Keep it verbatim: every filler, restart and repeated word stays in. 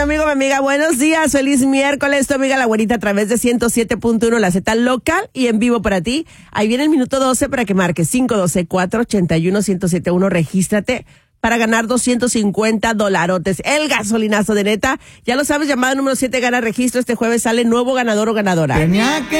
mi amigo, mi amiga, buenos días, feliz miércoles, tu amiga La Güerita a través de ciento siete punto uno, la Z local y en vivo para ti. Ahí viene el minuto doce para que marques cinco uno dos, cuatro ocho uno, uno cero siete uno, regístrate para ganar doscientos cincuenta dolarotes. El gasolinazo de neta, ya lo sabes, llamada número siete gana registro, este jueves sale nuevo ganador o ganadora. Tenía que